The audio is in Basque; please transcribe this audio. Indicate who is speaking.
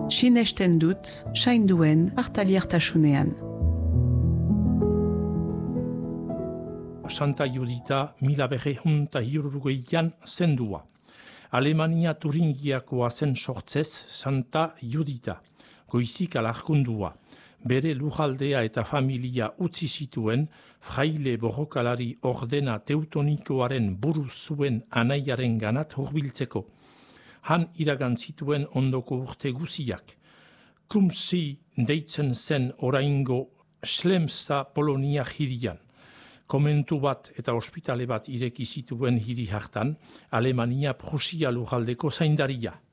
Speaker 1: Sinesten dut, sainduen hartaliertasunean.
Speaker 2: Santa Judita 1960an zendua. Alemania Turingiakoa zen sortzez Santa Judita, goizik alarkundua. Bere lujaldea eta familia utzi zituen fraile borrokalari ordena teutonikoaren buru zuen anaiaren ganat hurbiltzeko. Han iragan zituen ondoko urte guziak. Kumsi deitzen zen oraingo Schlemsa Polonia hirian. Komentu bat eta ospitale bat ireki zituen hiri hartan, Alemania Prusia lujaldeko zaindaria.